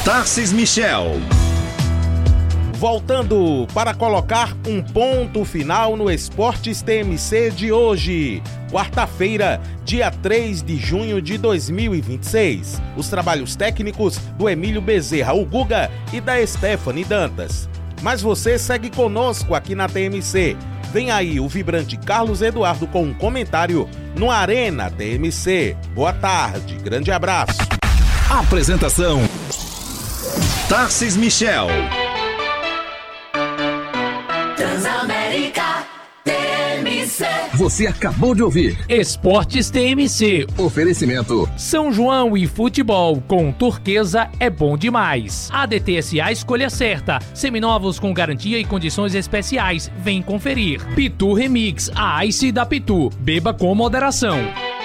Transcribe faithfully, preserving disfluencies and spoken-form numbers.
Tarcís Michel. Voltando para colocar um ponto final no Esportes T M C de hoje, quarta-feira, dia três de junho de dois mil e vinte e seis. Os trabalhos técnicos do Emílio Bezerra, o Guga, e da Stephanie Dantas. Mas você segue conosco aqui na T M C. Vem aí o vibrante Carlos Eduardo com um comentário no Arena T M C. Boa tarde, grande abraço. Apresentação: Tarcís Michel. Transamérica T M C. Você acabou de ouvir Esportes T M C. Oferecimento São João e futebol com Turquesa é bom demais. A D T S A escolha certa. Seminovos com garantia e condições especiais. Vem conferir. Pitu Remix, a Ice da Pitu. Beba com moderação.